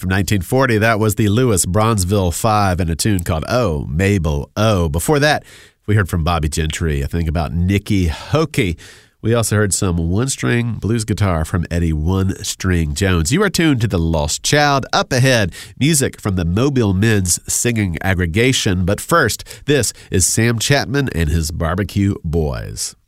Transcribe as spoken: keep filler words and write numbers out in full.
From nineteen forty, that was the Louis Bronzeville Five and a tune called Oh, Mabel, Oh. Before that, we heard from Bobby Gentry, I think about Nikki Hockey. We also heard some one-string blues guitar from Eddie One-String Jones. You are tuned to The Lost Child. Up ahead, music from the Mobile Men's Singing Aggregation. But first, this is Sam Chapman and his Barbecue Boys.